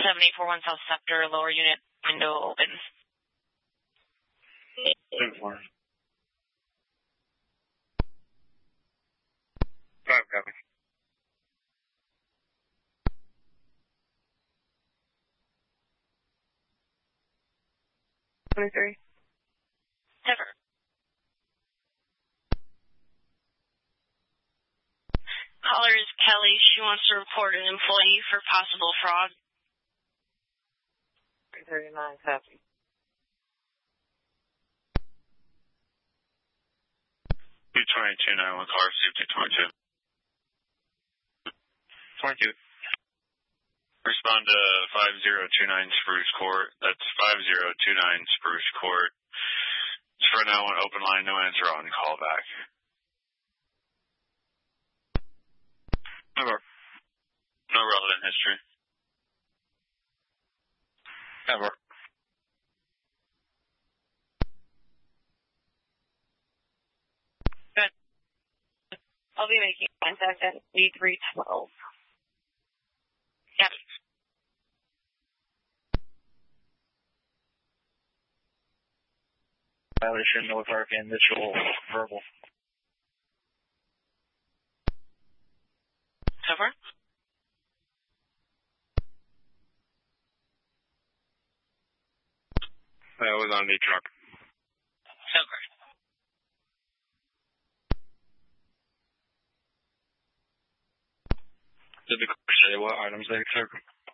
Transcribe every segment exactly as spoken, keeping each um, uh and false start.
seven eight four one South Scepter, lower unit, window open. ten four. Five, copy. twenty-three. Never. Caller is Kelly. She wants to report an employee for possible fraud. three thirty-nine, copy. two twenty-two, nine one, caller, safety twenty-two. twenty-two. Respond to five zero two nine Spruce Court. That's five zero two nine Spruce Court. It's for now an open line, no answer on call back. Never. No relevant history. Never. Good. I'll be making contact at E three twelve. Yep. Violation, North Arc, initial verbal. Cover. That was on the truck. Cover. Did the car say what items they took?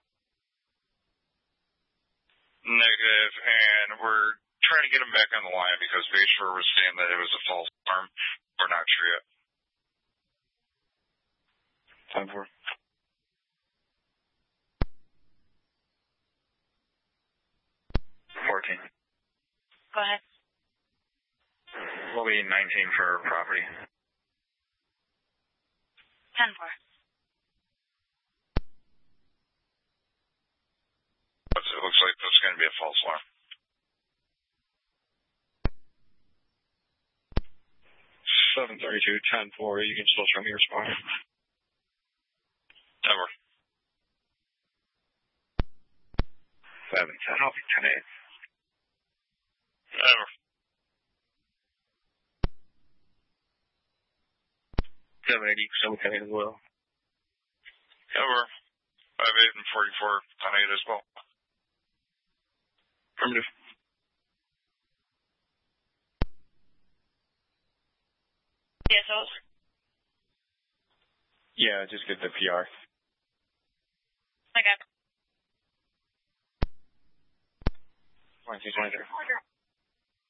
Negative, and we're trying to get them back on the line because Bayshore was saying that it was a false alarm. We're not sure yet. Time for. fourteen. Go ahead. We'll be nineteen for property. ten four. It looks like this is going to be a false alarm. seven thirty-two, ten four, you can still show me your response. Never. seven ten, I'll be ten eight. Never. seven eighty, so ten eight as well. Never. five eight and forty-four, ten eight as well. Primitive. Yes, I was. Yeah, just get the P R. I got it. twenty-two, twenty-three.